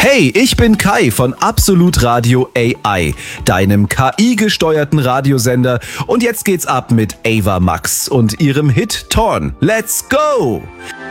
Hey, ich bin Kai von Absolut Radio AI, deinem KI-gesteuerten Radiosender. Und jetzt geht's ab mit Ava Max und ihrem Hit Torn. Let's go!